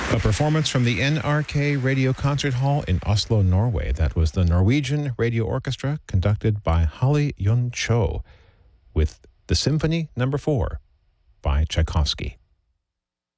A performance from the NRK Radio Concert Hall in Oslo, Norway. That was the Norwegian Radio Orchestra, conducted by Holly Yun Cho, with the Symphony No. 4 by Tchaikovsky.